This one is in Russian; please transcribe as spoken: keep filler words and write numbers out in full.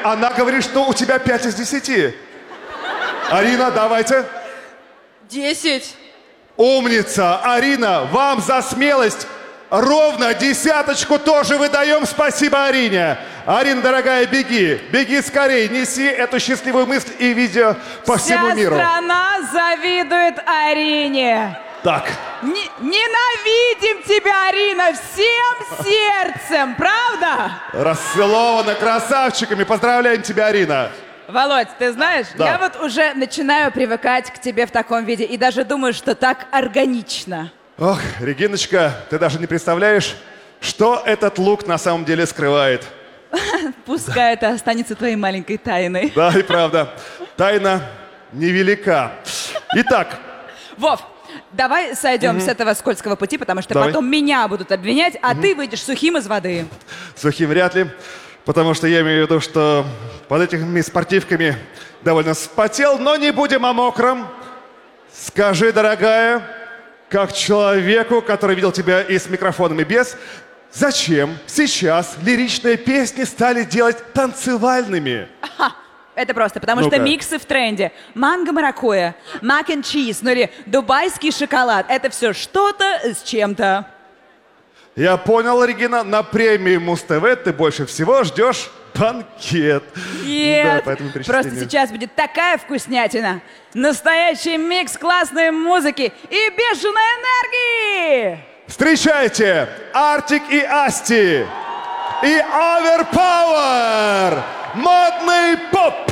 она говорит, что у тебя пять из десяти. Арина, давайте. Десять. Умница. Арина, вам за смелость ровно десяточку тоже выдаем. Спасибо Арине. Арина, дорогая, беги. Беги скорее. Неси эту счастливую мысль и видео по Вся всему миру. Вся страна завидует Арине. Так. Н- ненавидим тебя, Арина, всем сердцем, правда? Расцелована красавчиками. Поздравляем тебя, Арина. Володь, ты знаешь, Да. я вот уже начинаю привыкать к тебе в таком виде и даже думаю, что так органично. Ох, Региночка, ты даже не представляешь, что этот лук на самом деле скрывает. Пускай это останется твоей маленькой тайной. Да, и правда. Тайна невелика. Итак. Вов, давай сойдем с этого скользкого пути, потому что Давай. потом меня будут обвинять, а ты выйдешь сухим из воды. Сухим вряд ли, потому что я имею в виду, что под этими спортивками довольно вспотел, но не будем о мокром. Скажи, дорогая, как человеку, который видел тебя и с микрофоном, и без, зачем сейчас лиричные песни стали делать танцевальными? Ага, это просто, потому Ну-ка. что миксы в тренде. Манго-маракуйя, мак-н-чиз, ну или дубайский шоколад. Это все что-то с чем-то. Я понял, Регина, на премии Муз-ТВ ты больше всего ждешь банкет. Нет, Да, поэтому просто перечисление. сейчас будет такая вкуснятина. Настоящий микс классной музыки и бешеной энергии. Встречайте, Артик и Асти и Overpower, модный поп.